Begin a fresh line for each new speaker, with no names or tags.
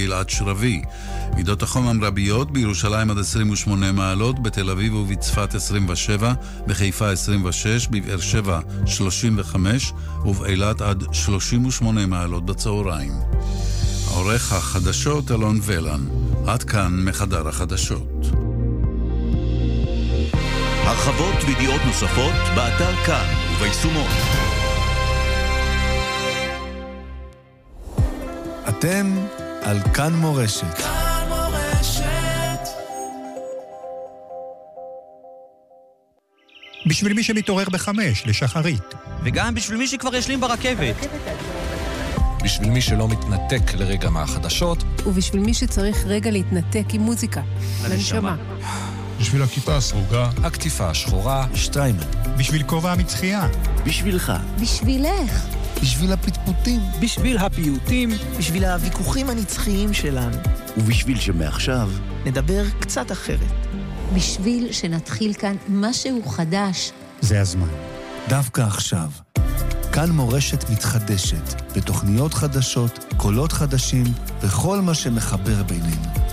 גלעד שרבי. מידות החום המרביות בירושלים עד 28 מעלות, בתל אביב ובצפת 27, בחיפה 26, בבאר שבע 35 ובאילת עד 38 מעלות בצהריים. עורך החדשות אלון ולן. עד כאן מחדר החדשות.
הרחבות וידיעות נוספות באתר כאן וביישומות.
אתם על כאן מורשת.
כאן מורשת.
בשביל מי שמתעורר ב5 לשחרית.
וגם בשביל מי שכבר ישלים ברכבת.
בשביל מי שלא מתנתק לרגע מהחדשות.
ובשביל מי שצריך רגע להתנתק עם מוזיקה. לנשמה.
בשביל הכיפה הסרוגה.
הכתיפה השחורה.
שטריימן.
בשביל כובע המצחייה.
בשבילך.
בשבילך.
בשביל הפטפוטים.
בשביל הפיוטים.
בשביל הוויכוחים הנצחיים שלנו.
ובשביל שמעכשיו
נדבר קצת אחרת.
בשביל שנתחיל כאן משהו חדש.
זה הזמן.
דווקא עכשיו. כאן מורשת מתחדשת, בתוכניות חדשות, קולות חדשים, וכל מה שמחבר בינינו.